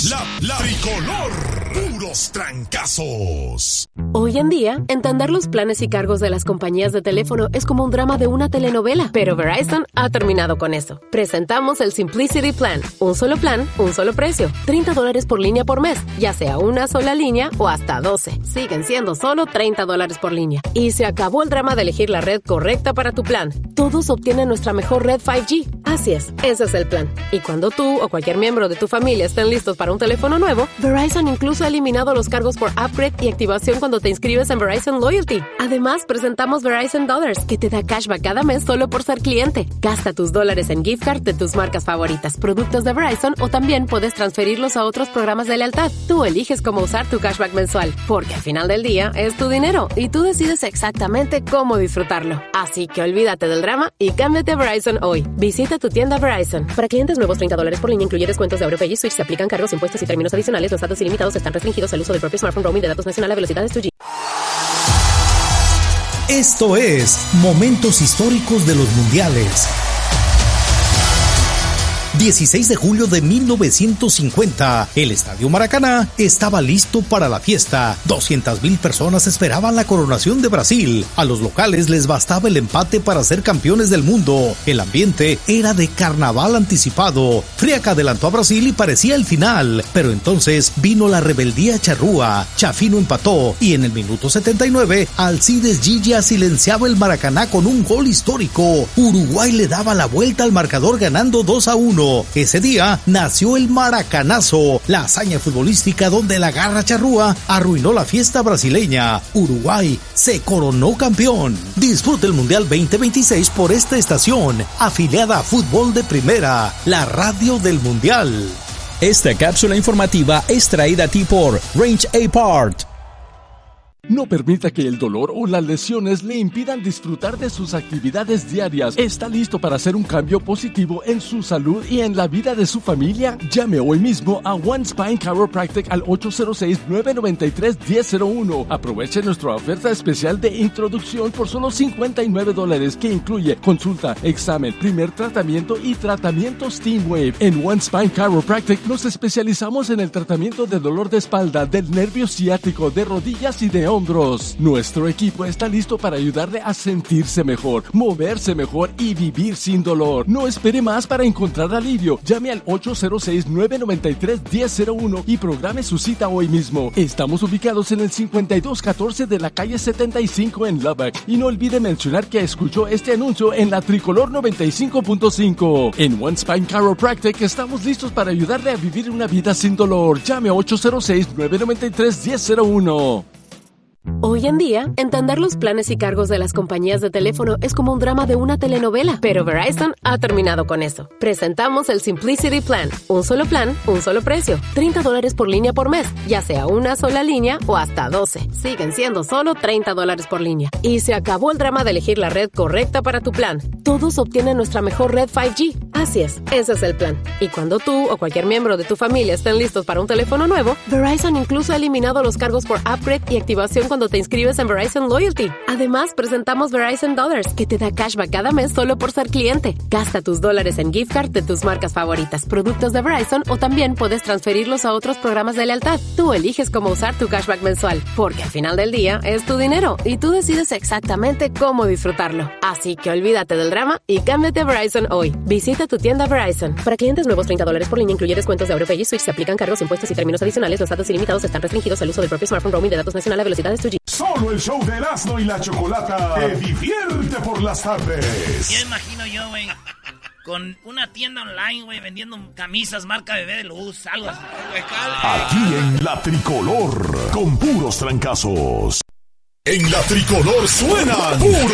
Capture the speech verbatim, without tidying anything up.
La, la tricolor, puros trancazos. Hoy en día, entender los planes y cargos de las compañías de teléfono es como un drama de una telenovela, pero Verizon ha terminado con eso. Presentamos el Simplicity Plan, un solo plan, un solo precio, treinta dólares por línea por mes, ya sea una sola línea o hasta doce. Siguen siendo solo treinta dólares por línea. Y se acabó el drama de elegir la red correcta para tu plan. Todos obtienen nuestra mejor red cinco G. Así es, ese es el plan. Y cuando tú o cualquier miembro de tu familia estén listos para un teléfono nuevo, Verizon incluso ha eliminado los cargos por upgrade y activación cuando te inscribes en Verizon Loyalty. Además, presentamos Verizon Dollars, que te da cashback cada mes solo por ser cliente. Gasta tus dólares en gift card de tus marcas favoritas, productos de Verizon, o también puedes transferirlos a otros programas de lealtad. Tú eliges cómo usar tu cashback mensual, porque al final del día es tu dinero y tú decides exactamente cómo disfrutarlo. Así que olvídate del drama y cámbiate a Verizon hoy. Visita tu tienda Verizon. Para clientes nuevos, treinta dólares por línea, incluye descuentos de AuroPay y Switch. Se aplican cargos, impuestos y términos adicionales. Los datos ilimitados están restringidos al uso del propio smartphone. Roaming de datos nacional a velocidades dos G. Esto es Momentos Históricos de los Mundiales. dieciséis de julio de mil novecientos cincuenta, el Estadio Maracaná estaba listo para la fiesta. doscientas mil personas esperaban la coronación de Brasil. A los locales les bastaba el empate para ser campeones del mundo. El ambiente era de carnaval anticipado. Friaca adelantó a Brasil y parecía el final, pero entonces vino la rebeldía charrúa. Chafino empató y en el minuto setenta y nueve, Alcides Gilla silenciaba el Maracaná con un gol histórico. Uruguay le daba la vuelta al marcador ganando dos a uno. Ese día nació el Maracanazo, la hazaña futbolística donde la garra charrúa arruinó la fiesta brasileña. Uruguay se coronó campeón. Disfruta el Mundial veinte veintiséis por esta estación, afiliada a Fútbol de Primera, la radio del Mundial. Esta cápsula informativa es traída a ti por Range Apart. No permita que el dolor o las lesiones le impidan disfrutar de sus actividades diarias. ¿Está listo para hacer un cambio positivo en su salud y en la vida de su familia? Llame hoy mismo a One Spine Chiropractic al ocho cero seis, nueve nueve tres, uno cero cero uno. Aproveche nuestra oferta especial de introducción por solo cincuenta y nueve dólares, que incluye consulta, examen, primer tratamiento y tratamiento Steamwave. En One Spine Chiropractic nos especializamos en el tratamiento de dolor de espalda, del nervio ciático, de rodillas y de hombros. Nuestro equipo está listo para ayudarle a sentirse mejor, moverse mejor y vivir sin dolor. No espere más para encontrar alivio. Llame al ocho cero seis, nueve nueve tres, uno cero cero uno y programe su cita hoy mismo. Estamos ubicados en el cincuenta y dos catorce de la calle setenta y cinco en Lubbock. Y no olvide mencionar que escuchó este anuncio en la Tricolor noventa y cinco punto cinco. En One Spine Chiropractic estamos listos para ayudarle a vivir una vida sin dolor. Llame a ocho cero seis, nueve nueve tres, uno cero cero uno. Hoy en día, entender los planes y cargos de las compañías de teléfono es como un drama de una telenovela, pero Verizon ha terminado con eso. Presentamos el Simplicity Plan, un solo plan, un solo precio, treinta dólares por línea por mes, ya sea una sola línea o hasta doce. Siguen siendo solo treinta dólares por línea. Y se acabó el drama de elegir la red correcta para tu plan. Todos obtienen nuestra mejor red cinco G. Así es, ese es el plan. Y cuando tú o cualquier miembro de tu familia estén listos para un teléfono nuevo, Verizon incluso ha eliminado los cargos por upgrade y activación cuando te inscribes en Verizon Loyalty. Además, presentamos Verizon Dollars, que te da cashback cada mes solo por ser cliente. Gasta tus dólares en gift card de tus marcas favoritas, productos de Verizon, o también puedes transferirlos a otros programas de lealtad. Tú eliges cómo usar tu cashback mensual, porque al final del día es tu dinero y tú decides exactamente cómo disfrutarlo. Así que olvídate del drama y cámbiate a Verizon hoy. Visita tu tienda Verizon. Para clientes nuevos, treinta dólares por línea, incluye descuentos de AuroPay y Switch. Se aplican cargos, impuestos y términos adicionales. Los datos ilimitados están restringidos al uso del propio smartphone. Roaming de datos nacional a velocidades dos G. Solo el show de Erasmo y la Chocolata te divierte por las tardes. Ya imagino yo, güey, con una tienda online, güey, vendiendo camisas marca Bebé de Luz, algo así. Aquí en La Tricolor, con puros trancazos. En La Tricolor suenan puros